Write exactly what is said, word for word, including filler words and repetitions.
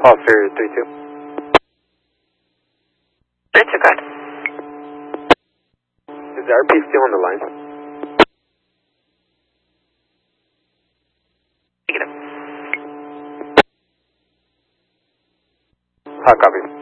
Officer three two. It's a good. Is the R P still on the line? Negative. Hot copy.